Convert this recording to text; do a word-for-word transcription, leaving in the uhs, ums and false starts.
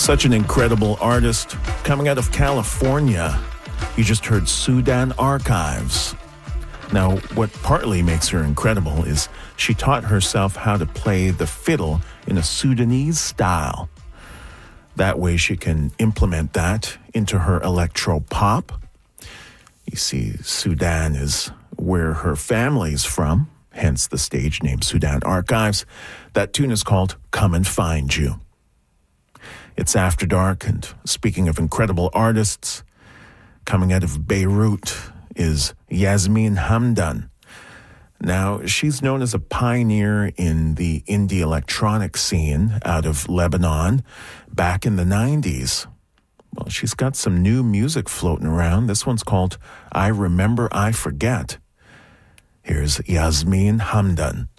Such an incredible artist coming out of California. You just heard Sudan Archives. Now, what partly makes her incredible is she taught herself how to play the fiddle in a Sudanese style. That way she can implement that into her electro pop. You see, Sudan is where her family's from, hence the stage name Sudan Archives. That tune is called Come and Find You. It's After Dark, and speaking of incredible artists, coming out of Beirut is Yasmin Hamdan. Now, she's known as a pioneer in the indie electronic scene out of Lebanon back in the nineties. Well, she's got some new music floating around. This one's called I Remember I Forget. Here's Yasmin Hamdan.